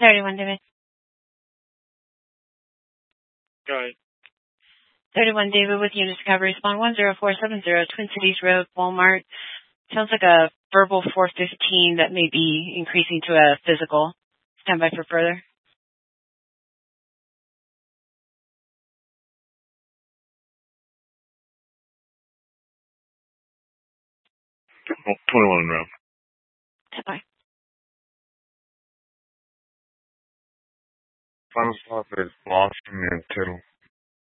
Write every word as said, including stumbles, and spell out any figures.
thirty-one, David. Go ahead. thirty-one, David with Unit Discovery. Respond one zero four seven zero, Twin Cities Road, Walmart. Sounds like a verbal four fifteen that may be increasing to a physical. Stand by for further. Oh, twenty-one and round. Stand by. Final stop is Blossom and Tittle.